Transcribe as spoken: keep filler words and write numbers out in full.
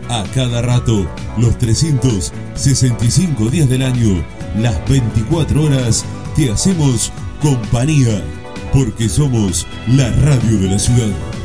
A cada rato, los trescientos sesenta y cinco días del año, las veinticuatro horas, te hacemos compañía, porque somos la radio de la ciudad.